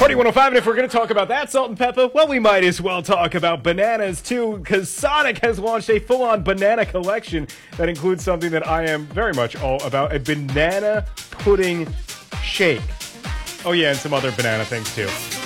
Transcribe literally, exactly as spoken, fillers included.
Party one oh five, and if we're going to talk about that, Salt and Pepper, well, we might as well talk about bananas, too, because Sonic has launched a full-on banana collection that includes something that I am very much all about, a banana pudding shake. Oh, yeah, and some other banana things, too.